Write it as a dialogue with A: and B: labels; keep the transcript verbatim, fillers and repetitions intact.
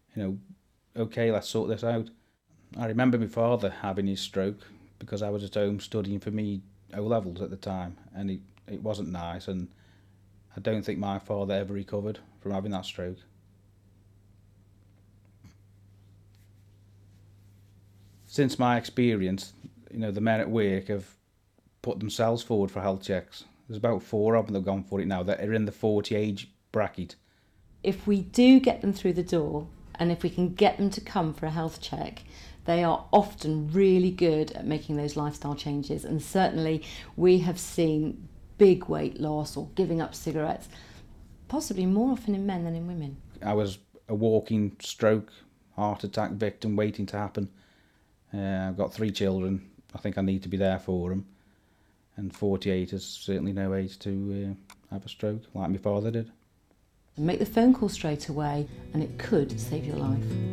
A: you know, okay, let's sort this out. I remember my father having his stroke because I was at home studying for me O-levels at the time, and it, it wasn't nice, and I don't think my father ever recovered from having that stroke. Since my experience, you know, the men at work have put themselves forward for health checks. There's about four of them that have gone for it now that are in the forty age bracket.
B: If we do get them through the door, and if we can get them to come for a health check, they are often really good at making those lifestyle changes. And certainly we have seen big weight loss or giving up cigarettes, possibly more often in men than in women.
A: I was a walking stroke, heart attack victim waiting to happen. Uh, I've got three children. I think I need to be there for them. And forty-eight is certainly no age to uh, have a stroke, like my father did.
B: Make the phone call straight away, and it could save your life.